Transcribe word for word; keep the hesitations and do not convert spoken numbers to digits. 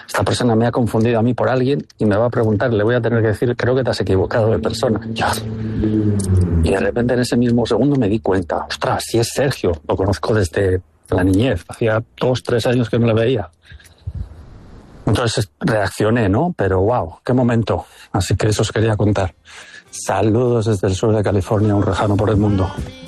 esta persona me ha confundido a mí por alguien y me va a preguntar, le voy a tener que decir, creo que te has equivocado de persona. Ya. Y de repente en ese mismo segundo me di cuenta, ostras, si es Sergio, lo conozco desde la niñez, hacía dos, tres años que no le veía. Entonces reaccioné, ¿no? Pero wow, qué momento. Así que eso os quería contar. Saludos desde el sur de California, un rejano por el mundo.